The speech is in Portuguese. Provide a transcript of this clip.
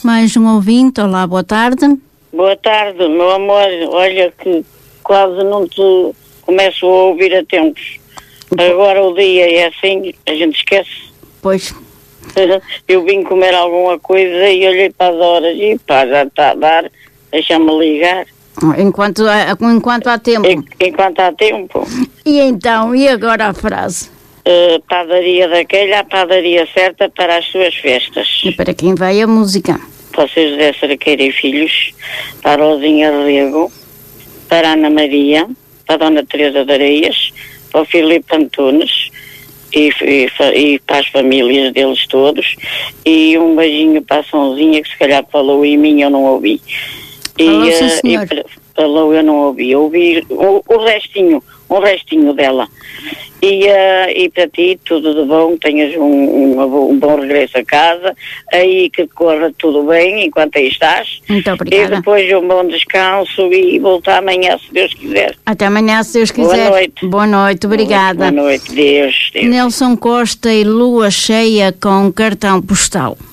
Mais um ouvinte, olá, boa tarde. Boa tarde, meu amor. Olha que quase não te começo a ouvir a tempos. Agora o dia é assim, a gente esquece. Pois. Eu vim comer alguma coisa e olhei para as horas e pá, já está a dar, deixa-me ligar. Enquanto há tempo. Enquanto há tempo. E então, e agora a frase? Padaria daquela, a padaria certa para as suas festas. E para quem vai a música? Para o Sr. José Cerqueira e Filhos, para a Rosinha Rego, para a Ana Maria, para a Dona Teresa de Areias, para o Filipe Antunes e para as famílias deles todos, e um beijinho para a Sonzinha, que se calhar falou em mim, eu não ouvi. Falou, sim, senhor. Falou, eu não ouvi. Ouvi um restinho dela. E para ti, tudo de bom, tenhas um bom regresso a casa, aí que corra tudo bem enquanto aí estás. Muito obrigada. E depois um bom descanso e voltar amanhã, se Deus quiser. Até amanhã, se Deus quiser. Boa noite. Boa noite, obrigada. Boa noite, Deus. Nelson Costa e lua cheia com cartão postal.